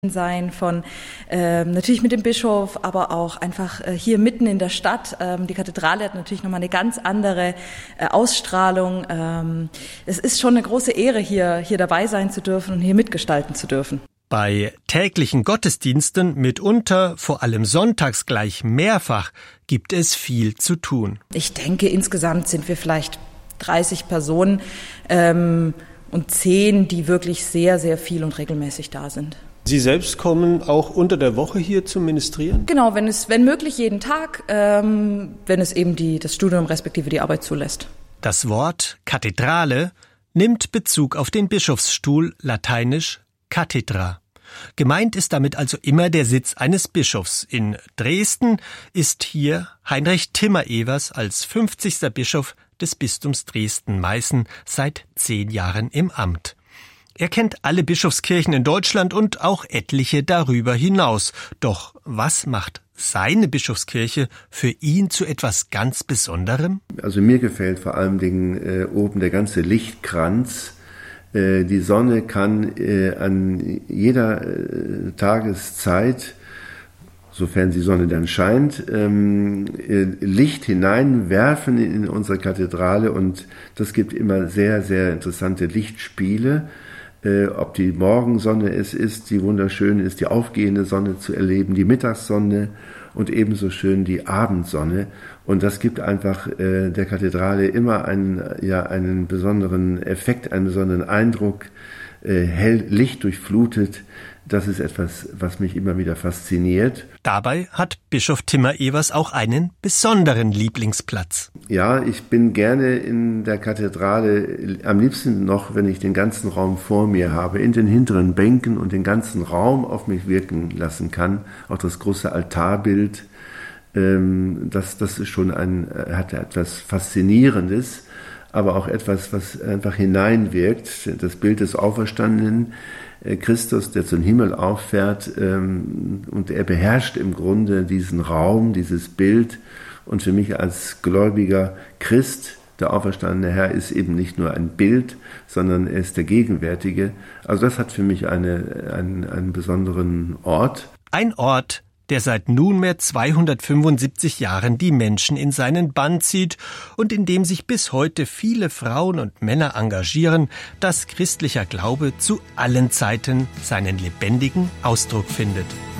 sein von natürlich mit dem Bischof, aber auch einfach hier mitten in der Stadt. Die Kathedrale hat natürlich nochmal eine ganz andere Ausstrahlung. Es ist schon eine große Ehre, hier dabei sein zu dürfen und hier mitgestalten zu dürfen. Bei täglichen Gottesdiensten, mitunter, vor allem sonntags gleich mehrfach, gibt es viel zu tun. Ich denke, insgesamt sind wir vielleicht 30 Personen und 10, die wirklich sehr, sehr viel und regelmäßig da sind. Sie selbst kommen auch unter der Woche hier zum Ministrieren? Genau, wenn möglich jeden Tag, wenn es eben das Studium respektive die Arbeit zulässt. Das Wort Kathedrale nimmt Bezug auf den Bischofsstuhl, lateinisch Cathedra. Gemeint ist damit also immer der Sitz eines Bischofs. In Dresden ist hier Heinrich Timmer-Evers als 50. Bischof des Bistums Dresden-Meißen seit 10 Jahren im Amt. Er kennt alle Bischofskirchen in Deutschland und auch etliche darüber hinaus. Doch was macht seine Bischofskirche für ihn zu etwas ganz Besonderem? Also mir gefällt vor allen Dingen oben der ganze Lichtkranz. Die Sonne kann an jeder Tageszeit, sofern die Sonne dann scheint, Licht hineinwerfen in unsere Kathedrale, und das gibt immer sehr, sehr interessante Lichtspiele. Ob die Morgensonne es ist, die wunderschön ist, die aufgehende Sonne zu erleben, die Mittagssonne und ebenso schön die Abendsonne. Und das gibt einfach der Kathedrale immer einen besonderen Effekt, einen besonderen Eindruck, hell, Licht durchflutet. Das ist etwas, was mich immer wieder fasziniert. Dabei hat Bischof Timmer-Evers auch einen besonderen Lieblingsplatz. Ja, ich bin gerne in der Kathedrale, am liebsten noch, wenn ich den ganzen Raum vor mir habe, in den hinteren Bänken und den ganzen Raum auf mich wirken lassen kann. Auch das große Altarbild, das ist schon hat etwas Faszinierendes, aber auch etwas, was einfach hineinwirkt. Das Bild des Auferstandenen Christus, der zum Himmel auffährt, und er beherrscht im Grunde diesen Raum, dieses Bild. Und für mich als gläubiger Christ, der auferstandene Herr, ist eben nicht nur ein Bild, sondern er ist der Gegenwärtige. Also das hat für mich einen besonderen Ort. Ein Ort, der seit nunmehr 275 Jahren die Menschen in seinen Bann zieht und in dem sich bis heute viele Frauen und Männer engagieren, dass christlicher Glaube zu allen Zeiten seinen lebendigen Ausdruck findet.